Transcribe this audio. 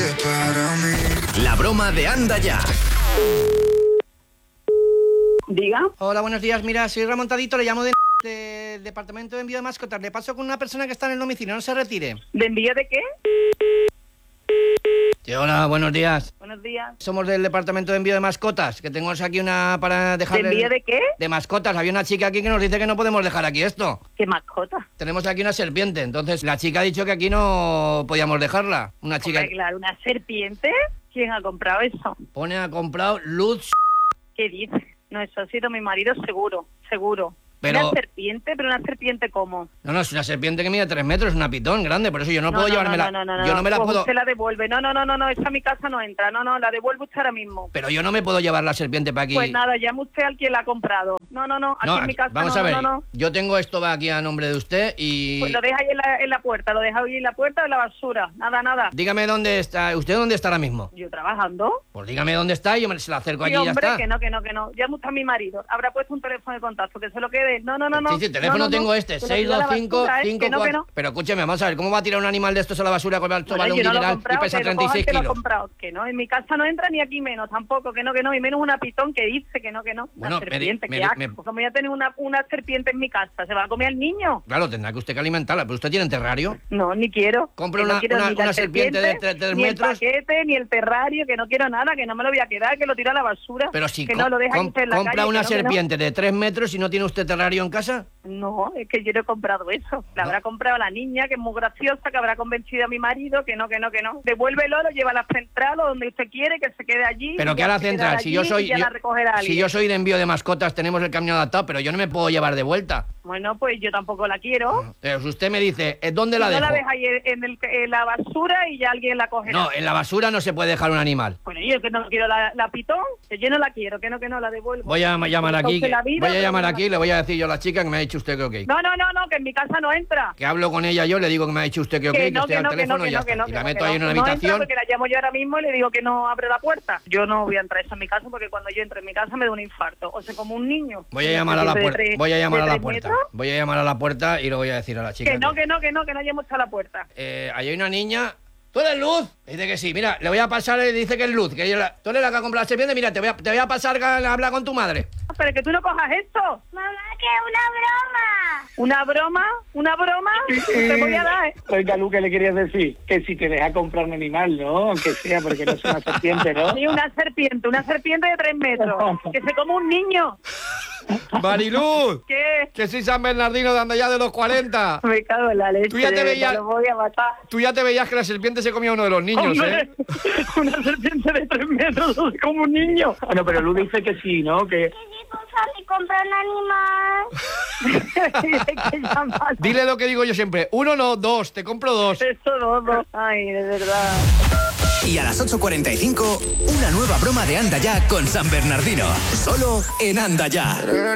La broma de Anda Ya. Diga. Hola, buenos días. Mira, soy Remontadito, le llamo del departamento de envío de mascotas. Le paso con una persona que está en el domicilio, no se retire. ¿De envío de qué? Sí, hola, buenos días. Buenos días. Somos del departamento de envío de mascotas, que tengo aquí una para dejarle... ¿De envío de qué? De mascotas. Había una chica aquí que nos dice que no podemos dejar aquí esto. ¿Qué mascota? Tenemos aquí una serpiente, entonces la chica ha dicho que aquí no podíamos dejarla. Una chica... Hombre, claro, ¿una serpiente? ¿Quién ha comprado eso? Pone, ha comprado Luz... ¿Qué dice? No, eso ha sido mi marido seguro, seguro. Pero... ¿Una serpiente? ¿Pero una serpiente cómo? No, es una serpiente que mide 3 metros, es una pitón grande, por eso yo no puedo llevármela. No, yo no me la pues puedo... usted la devuelve. No, esa a mi casa no entra. No, la devuelve usted ahora mismo. Pero yo no me puedo llevar la serpiente para aquí. Pues nada, llame usted al quien la ha comprado. No, aquí en mi casa vamos a ver, yo tengo esto va aquí a nombre de usted y... Pues lo deja ahí en la puerta, lo deja ahí en la puerta de la basura. Nada. Dígame dónde está, ¿usted dónde está ahora mismo? ¿Yo trabajando? Pues dígame dónde está y yo se la acerco allí Sí, y ya hombre, está. que no. Llame usted a mi marido. Habrá puesto un teléfono de contacto, que se lo quede. No. Sí, el teléfono tengo este, 625 54... Pero escúcheme, vamos a ver, ¿cómo va a tirar un animal de estos a la basura con alto vale un dineral y pesa 36 kilos? Que no, en mi casa no entra ni aquí menos, tampoco, que no, y menos una pitón que dice que no. Bueno, una serpiente, qué asco. Como ya tener una serpiente en mi casa, ¿se va a comer al niño? Claro, tendrá que usted que alimentarla, pero ¿usted tiene terrario? No, ni quiero. Compre una serpiente de 3 metros. Ni el paquete, ni el terrario, que no quiero nada, que no me lo voy a quedar, que lo tiro a la basura. Pero si que no lo deja en la compra calle, una serpiente de 3 metros y no tiene usted terrario en casa. No, es que yo no he comprado eso. La habrá comprado la niña, que es muy graciosa, que habrá convencido a mi marido, que no. Devuélvelo, lo lleva a la central o donde usted quiere, que se quede allí. Pero que a la central, si yo soy de envío de mascotas, tenemos el camión adaptado, pero yo no me puedo llevar de vuelta. Bueno, pues yo tampoco la quiero. Pero usted me dice, ¿dónde la dejo? No la deja ahí en la basura y ya alguien la cogerá. No, en la basura no se puede dejar un animal. Bueno, yo que no quiero la pitón, que yo no la quiero, que no la devuelvo. Voy a llamar aquí, y le voy a decir yo a la chica que me ha dicho usted que ok. No, que en mi casa no entra. Que hablo con ella yo, le digo que me ha dicho usted que ok, que esté al teléfono y ya está. Y la meto ahí en una habitación. No entra porque la llamo yo ahora mismo y le digo que no abre la puerta. Yo no voy a entrar eso en mi casa porque cuando yo entro en mi casa me da un infarto. O sea, como un niño. Voy a llamar a la puerta. Voy a llamar a la puerta y lo voy a decir a la chica. Que no llamo a la puerta. Ahí hay una niña. ¿Tú eres Luz? Dice que sí. Mira, le voy a pasar, dice que es Luz. Que tú eres la que ha comprado la serpiente. Mira, te voy a pasar a hablar con tu madre. Pero que tú no cojas esto. Mamá, que es una broma. ¿Una broma? Te voy a dar, Oiga, Lu, ¿qué le querías decir? Que si te deja comprar un animal, ¿no? Aunque sea, porque no es una serpiente, ¿no? Sí, una serpiente de 3 metros. Que se come un niño. Mariluz, ¿Qué? que soy San Bernardino de Anda Ya de los 40. Me cago en la leche. Tú ya te veías que la serpiente se comía uno de los niños, ¡Hombre! Una serpiente de 3 metros se come un niño. Bueno, pero Lu dice que sí, ¿no? Que sí, porfa, si compra un animal. Dile lo que digo yo siempre. 1 no, 2, te compro 2. Eso no. Ay, de verdad. Y a las 8:45, una nueva broma de Anda Ya con San Bernardino. Solo en Anda Ya.